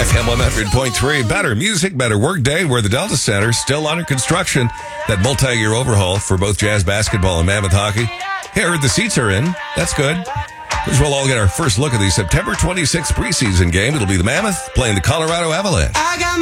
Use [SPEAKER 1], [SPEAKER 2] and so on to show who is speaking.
[SPEAKER 1] FM 100.3. Better music, better work day. We're the Delta Center, still under construction. That multi-year overhaul for both Jazz basketball and Mammoth hockey. Here, the seats are in. That's good. Because we'll all get our first look at the September 26th preseason game. It'll be the Mammoth playing the Colorado Avalanche.
[SPEAKER 2] I got